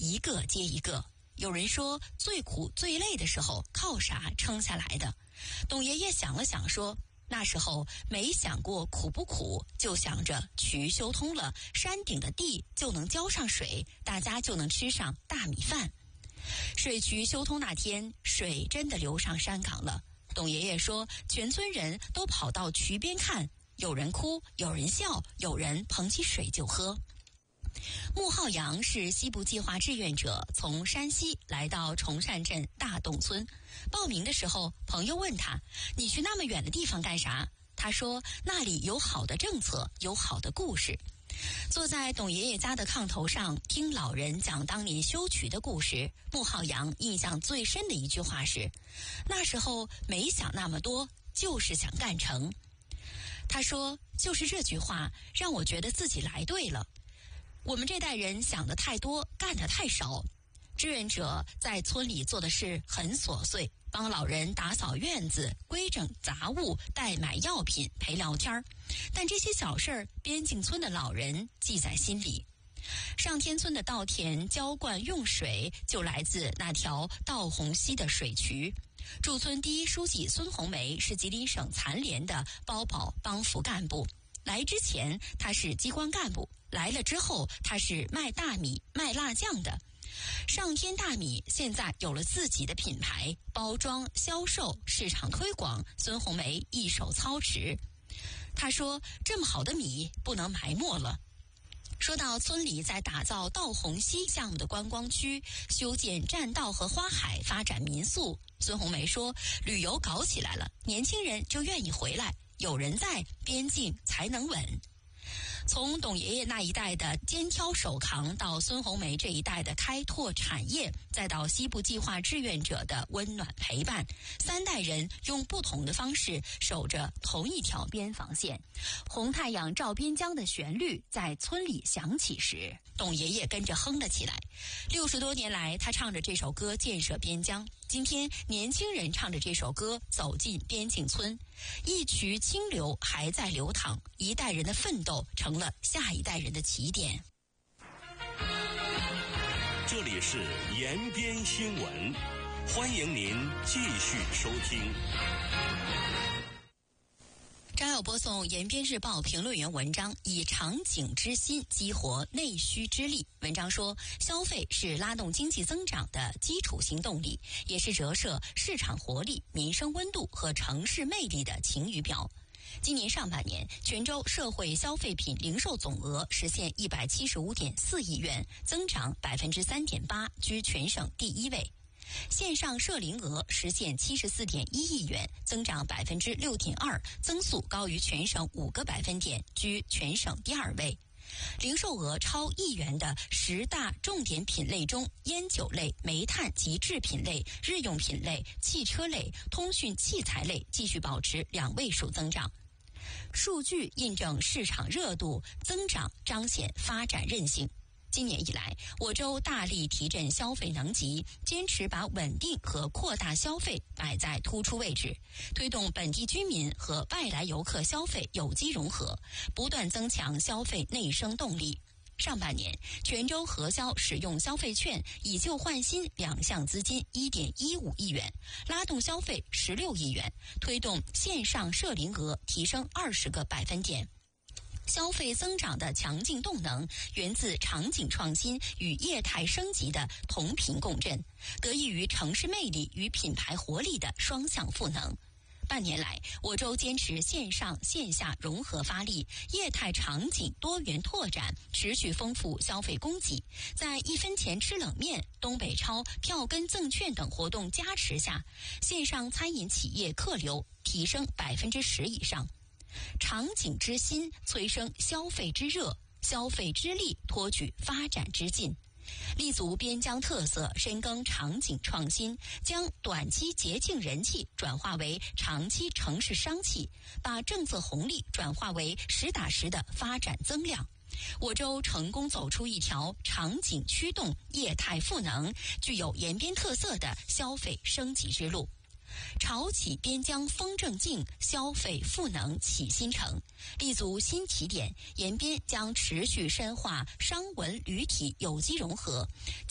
一个接一个。有人说最苦最累的时候靠啥撑下来的？董爷爷想了想说，那时候没想过苦不苦，就想着渠修通了，山顶的地就能浇上水，大家就能吃上大米饭。水渠修通那天，水真的流上山岗了。董爷爷说，全村人都跑到渠边看，有人哭，有人笑，有人捧起水就喝。穆浩洋是西部计划志愿者，从山西来到崇善镇大洞村。报名的时候，朋友问他，你去那么远的地方干啥？他说，那里有好的政策，有好的故事。坐在董爷爷家的炕头上，听老人讲当年修渠的故事，穆浩洋印象最深的一句话是，那时候没想那么多，就是想干成。他说，就是这句话让我觉得自己来对了。我们这代人想得太多，干得太少。志愿者在村里做的事很琐碎，帮老人打扫院子、归整杂物、代买药品、陪聊天，但这些小事儿，边境村的老人记在心里。上天村的稻田浇灌用水就来自那条稻洪溪的水渠。驻村第一书记孙红梅是吉林省残联的包保帮扶干部，来之前他是机关干部，来了之后他是卖大米卖辣酱的。上天大米现在有了自己的品牌，包装、销售、市场推广，孙红梅一手操持。他说，这么好的米不能埋没了。说到村里在打造稻洪溪项目的观光区，修建栈道和花海，发展民宿，孙红梅说，旅游搞起来了，年轻人就愿意回来，有人在，边境才能稳。从董爷爷那一代的肩挑手扛，到孙红梅这一代的开拓产业，再到西部计划志愿者的温暖陪伴，三代人用不同的方式守着同一条边防线。红太阳照边疆的旋律在村里响起时，董爷爷跟着哼了起来。60多年来，他唱着这首歌建设边疆，今天年轻人唱着这首歌走进边境村。一渠清流还在流淌，一代人的奋斗成了下一代人的起点。 这里是延边新闻，欢迎您继续收听。 张要播送延边日报评论员文章，以场景之心激活内需之力。文章说，消费是拉动经济增长的基础性动力，也是折射市场活力、民生温度和城市魅力的晴雨表。今年上半年，泉州社会消费品零售总额实现175.4亿元，增长3.8%，居全省第一位。线上社零额实现74.1亿元，增长6.2%，增速高于全省5个百分点，居全省第二位。零售额超1亿元的10大重点品类中，烟酒类、煤炭及制品类、日用品类、汽车类、通讯器材类继续保持2位数增长。数据印证市场热度增长，彰显发展韧性。今年以来，我州大力提振消费能级，坚持把稳定和扩大消费摆在突出位置，推动本地居民和外来游客消费有机融合，不断增强消费内生动力。上半年，泉州核销使用消费券以旧换新2项资金1.15亿元，拉动消费16亿元，推动线上社零额提升20个百分点。消费增长的强劲动能源自场景创新与业态升级的同频共振，得益于城市魅力与品牌活力的双向赋能。半年来，我州坚持线上线下融合发力，业态场景多元拓展，持续丰富消费供给。在1分钱吃冷面、东北超、票根赠券等活动加持下，线上餐饮企业客流提升10%以上。场景之心催生消费之热，消费之力托举发展之劲。立足边疆特色，深耕场景创新，将短期节庆人气转化为长期城市商气，把政策红利转化为实打实的发展增量。我州成功走出一条场景驱动、业态赋能、具有延边特色的消费升级之路。潮起边疆风正劲，消费赋能启新城。立足新起点，延边将持续深化商文旅体有机融合，